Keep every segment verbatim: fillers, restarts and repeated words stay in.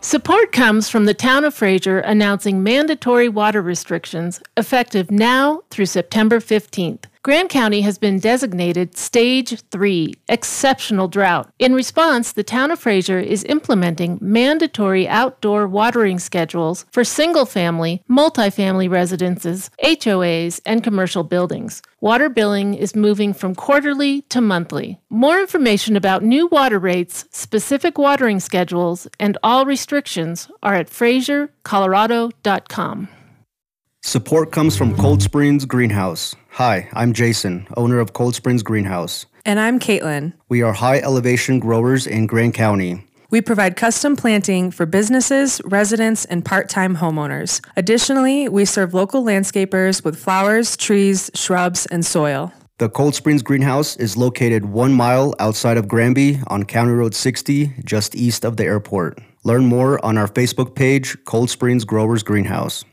Support comes from the town of Fraser announcing mandatory water restrictions effective now through September fifteenth. Grand County has been designated Stage three, Exceptional Drought. In response, the town of Fraser is implementing mandatory outdoor watering schedules for single-family, multifamily residences, H O As, and commercial buildings. Water billing is moving from quarterly to monthly. More information about new water rates, specific watering schedules, and all restrictions are at fraser colorado dot com. Support comes from Cold Springs Greenhouse. Hi, I'm Jason, owner of Cold Springs Greenhouse. And I'm Caitlin. We are high-elevation growers in Grand County. We provide custom planting for businesses, residents, and part-time homeowners. Additionally, we serve local landscapers with flowers, trees, shrubs, and soil. The Cold Springs Greenhouse is located one mile outside of Granby on County Road sixty, just east of the airport. Learn more on our Facebook page, Cold Springs Growers Greenhouse.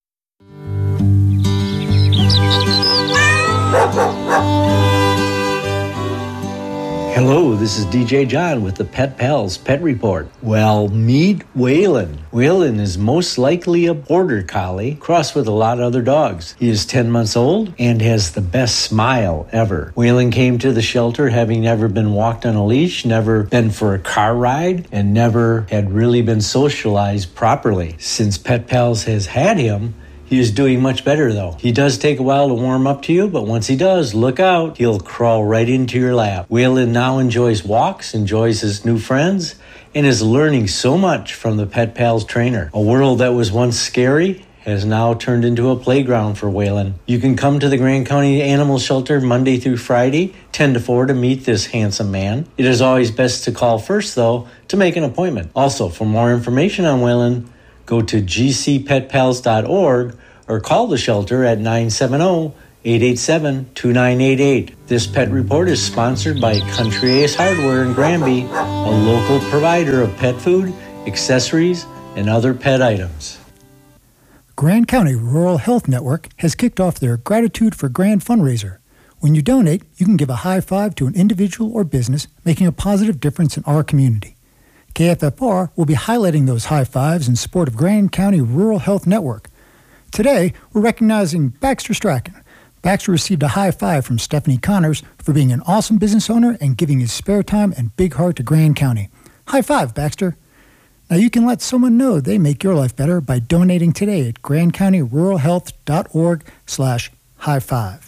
Hello, this is D J John with the Pet Pals Pet Report. Well, meet Waylon. Waylon is most likely a border collie, crossed with a lot of other dogs. He is ten months old and has the best smile ever. Waylon came to the shelter having never been walked on a leash, never been for a car ride, and never had really been socialized properly. Since Pet Pals has had him, he is doing much better, though. He does take a while to warm up to you, but once he does, look out. He'll crawl right into your lap. Waylon now enjoys walks, enjoys his new friends, and is learning so much from the Pet Pals trainer. A world that was once scary has now turned into a playground for Waylon. You can come to the Grand County Animal Shelter Monday through Friday, ten to four, to meet this handsome man. It is always best to call first, though, to make an appointment. Also, for more information on Waylon, go to g c pet pals dot org or call the shelter at nine seven zero, eight eight seven, two nine eight eight. This pet report is sponsored by Country Ace Hardware in Granby, a local provider of pet food, accessories, and other pet items. Grand County Rural Health Network has kicked off their Gratitude for Grand fundraiser. When you donate, you can give a high five to an individual or business making a positive difference in our community. K F F R will be highlighting those high fives in support of Grand County Rural Health Network. Today, we're recognizing Baxter Strachan. Baxter received a high five from Stephanie Connors for being an awesome business owner and giving his spare time and big heart to Grand County. High five, Baxter. Now you can let someone know they make your life better by donating today at grand county rural health dot org slash high five.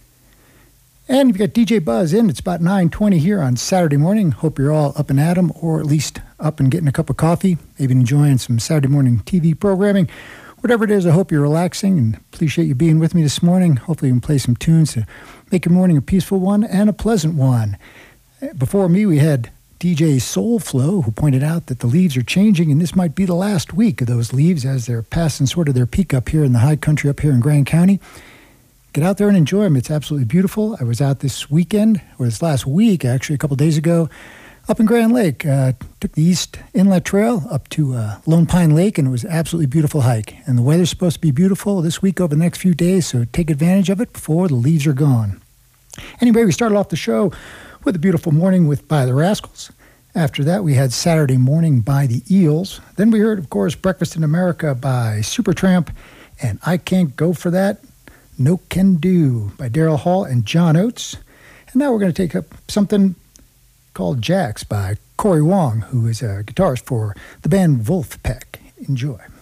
And you've got D J Buzz in. It's about nine twenty here on Saturday morning. Hope you're all up and at 'em, or at least up and getting a cup of coffee, maybe enjoying some Saturday morning T V programming. Whatever it is, I hope you're relaxing and appreciate you being with me this morning. Hopefully you can play some tunes to make your morning a peaceful one and a pleasant one. Before me, we had D J Soulflow, who pointed out that the leaves are changing, and this might be the last week of those leaves as they're passing sort of their peak up here in the high country up here in Grand County. Get out there and enjoy them. It's absolutely beautiful. I was out this weekend, or this last week, actually, a couple days ago, up in Grand Lake. Uh, took the East Inlet Trail up to uh, Lone Pine Lake, and it was an absolutely beautiful hike. And the weather's supposed to be beautiful this week over the next few days, so take advantage of it before the leaves are gone. Anyway, we started off the show with a beautiful morning with By the Rascals. After that, we had Saturday Morning by the Eels. Then we heard, of course, Breakfast in America by Supertramp, and I Can't Go For That, No Can Do by Daryl Hall and John Oates. And now we're going to take up something called Jax by Corey Wong, who is a guitarist for the band Wolfpack. Enjoy.